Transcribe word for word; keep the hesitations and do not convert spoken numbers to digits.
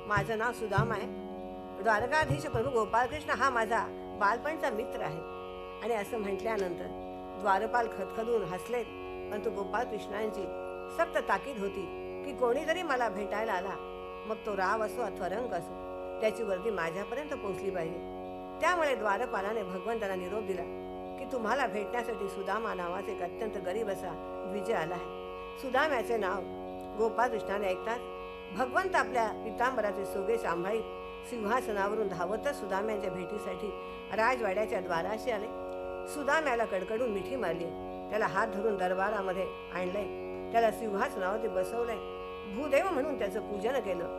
माझं नाव सुदाम आहे. द्वारकाधीश प्रभू गोपाळकृष्ण हा माझा बालपणचा मित्र आहे. आणि असं म्हटल्यानंतर द्वारपाल खदखदून हसलेत. परंतु गोपाळकृष्णांची सक्त ताकीद होती की कोणी जरी मला भेटायला आला, मग तो राव असो अथवा रंग असो, त्याची वर्दी माझ्यापर्यंत पोहोचली पाहिजे. त्यामुळे द्वारपालाने भगवंताला निरोप दिला की तुम्हाला भेटण्यासाठी सुदामा नावाचे एक अत्यंत गरीब असा द्विजय आला आहे. सुदाम्याचे नाव गोपाळकृष्णाने ऐकताच भगवंत आपल्या पितांबराचे सोगे सांभाळीत सिंहासनावरून धावतच सुदाम्याच्या भेटीसाठी राजवाड्याच्या द्वाराशी आले. सुदाम्याला कडकडून मिठी मारली, त्याला हात धरून दरबारामध्ये आणले, त्याला सिंहासनावरती बसवले, भूदेव म्हणून त्याचं पूजन केलं.